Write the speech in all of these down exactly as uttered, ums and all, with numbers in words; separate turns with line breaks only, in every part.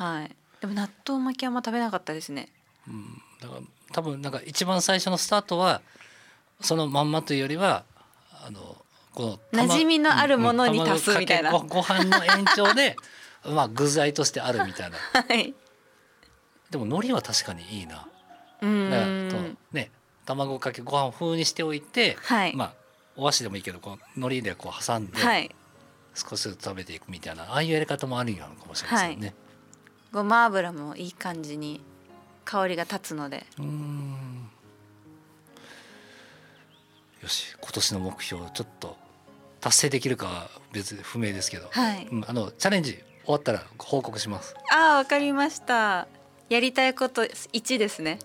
はい。でも納豆巻きあんま食べなかったですね。
うん、だから多分なんか一番最初のスタートはそのまんまというよりはあのこの
馴染みのあるものに足すみたいな、
うんうん、ご, ご飯の延長でまあ具材としてあるみたいな。
はい。
でも海苔は確かにいいな。
うーん
だからとね、卵かけご飯風にしておいて、
はい、
まあお箸でもいいけどこう海苔でこう挟んで、
はい、
少しずつ食べていくみたいなああいうやり方もあるのかもしれませんね、はい、
ごま油もいい感じに香りが立つので。
うーん、よし、今年の目標ちょっと達成できるかは別に不明ですけど、
はい、
うん、あのチャレンジ終わったら報告します。
ああ、わかりました。やりたいこといちですね、うん、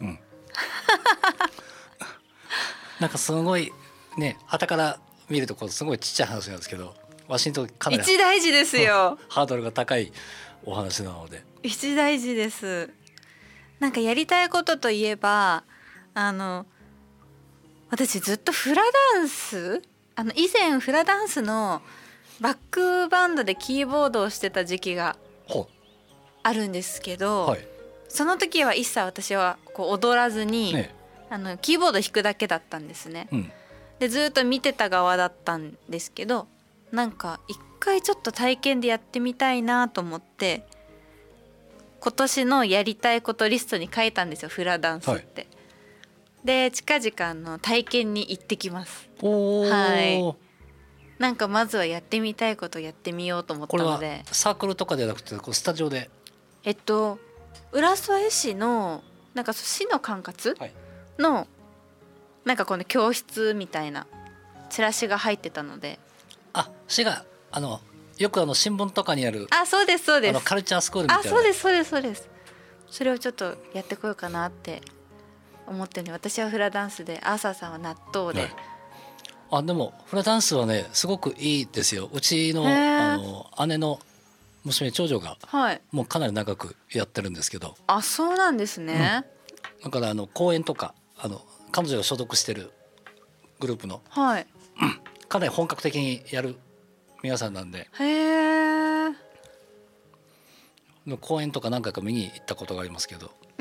なんかすごいね、傍から見るとこうすごいちっちゃい話なんですけど、ワシントンかなり
一大事ですよ
ハードルが高いお話なので。
一大事です。なんかやりたいことといえば、あの私ずっとフラダンス、あの以前フラダンスのバックバンドでキーボードをしてた時期があるんですけど、はい、その時は一切私はこう踊らずに、ね、あのキーボード弾くだけだったんですね、うん、でずっと見てた側だったんですけど、なんか一回ちょっと体験でやってみたいなと思って今年のやりたいことリストに書いたんですよ、フラダンスって、はい、で近々の体験に行ってきます。
おー、
はい、なんかまずはやってみたいことをやってみようと思ったので。
これはサークルとかではなくてこうスタジオで、
えっと浦添市のなんか市の管轄の、はい、なんかこの教室みたいなチラシが入ってたので。
あ、市があのよくあの新聞とかにある、
あ、そうですそうです、
あのカルチャースクールみたいな。
あ、そうですそうですそうです。それをちょっとやってこようかなって思ってるので、私はフラダンスでアーサーさんは納豆で、はい、
あ、でもフラダンスはねすごくいいですよ。うちの、あの姉の娘長女が、はい、もうかなり長くやってるんですけど。
あ、そうなんですね、
うん、だからあの公演とかあの彼女が所属してるグループの、はい、かなり本格的にやる皆さんなんで。
へー、
公演とか何回か見に行ったことがありますけど、うん、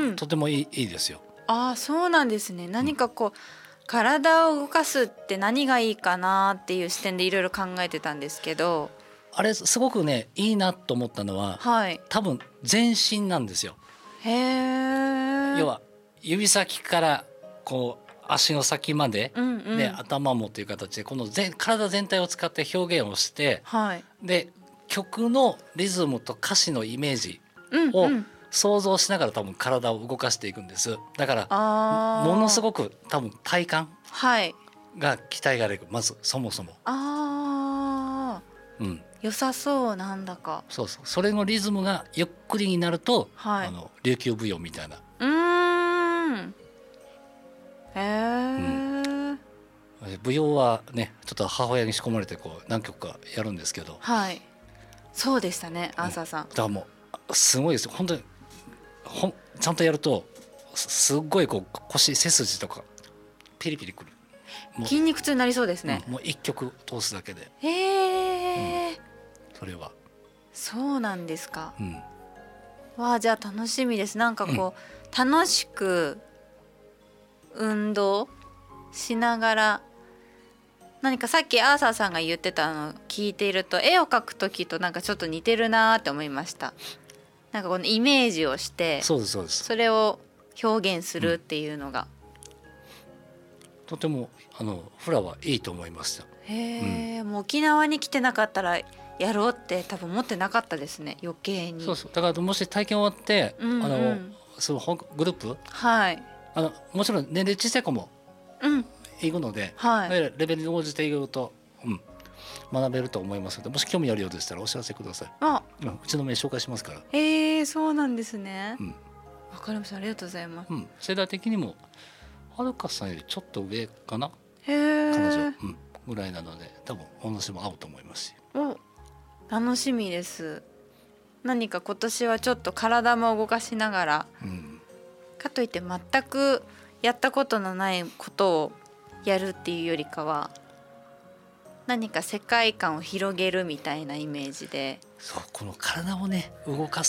うん、とてもいい、いいですよ。
あ、そうなんですね。何かこう、うん、体を動かすって何がいいかなっていう視点でいろいろ考えてたんですけど、
あれすごくねいいなと思ったのは、はい、多分全身なんですよ。
へー、
要は指先からこう足の先まで、うんうん、で頭もという形でこの全体全体を使って表現をして、はい、で曲のリズムと歌詞のイメージを想像しながら多分体を動かしていくんです。だからものすごく多分体幹が鍛えられる、まずそもそも。
あ、うん、良さそう。なんだか
そうそう、それのリズムがゆっくりになると、はい、あの琉球舞踊みたいな。
うーん、へー、うん、
舞踊はねちょっと母親に仕込まれてこう何曲かやるんですけど、
はい、そうでしたね、アーサーさん、
うん、だからもうすごいですよ本当に。ほんちゃんとやるとすっごいこう腰背筋とかピリピリくる。
筋肉痛になりそうですね、
うん、もう一曲通すだけで。
へー、うん、
それは
そうなんですか、
うん、
わあ、じゃあ楽しみです。なんかこう、うん、楽しく運動しながら、何かさっきアーサーさんが言ってたのを聞いていると、絵を描く時となんかちょっと似てるなって思いました。なんかこのイメージをして、
そうですそうです、
それを表現するっていうのが、
うん、とてもあのフラはいいと思いました。
へえ、うん、もう沖縄に来てなかったらやろうって多分思ってなかったですね、余計に。
そうそう、だからもし体験終わって、うんうん、あのそのグループ、はい、あのもちろん年齢小さい子も行くので、うん、はい、レベルに応じていると、うん、学べると思いますので、もし興味あるようでしたらお知らせください。あ、うん、うちの名紹介しますから。
へえ、そうなんですね、うん、わかりました、ありがとうございます、
うん、世代的にもはるかさんよりちょっと上かな、
へえ、
彼女、うん、ぐらいなので多分お話も合うと思いますし。
お、楽しみです。何か今年はちょっと体も動かしながら、うん、かといって全くやったことのないことをやるっていうよりかは、何か世界観を広げるみたいなイメージで、
そう、この体をね動かす